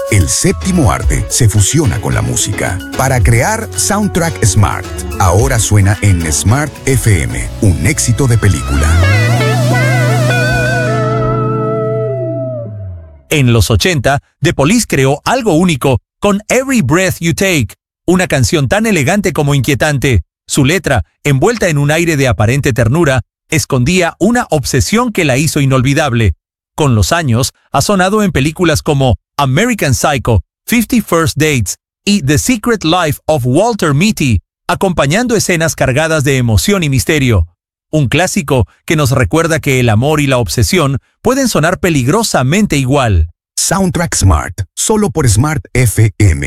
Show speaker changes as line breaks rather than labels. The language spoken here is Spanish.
El séptimo arte se fusiona con la música para crear Soundtrack Smart. Ahora suena en Smart FM, un éxito de película.
En los 80, The Police creó algo único con Every Breath You Take, una canción tan elegante como inquietante. Su letra, envuelta en un aire de aparente ternura, escondía una obsesión que la hizo inolvidable. Con los años, ha sonado en películas como American Psycho, 50 First Dates y The Secret Life of Walter Mitty, acompañando escenas cargadas de emoción y misterio. Un clásico que nos recuerda que el amor y la obsesión pueden sonar peligrosamente igual.
Soundtrack Smart, solo por Smart FM.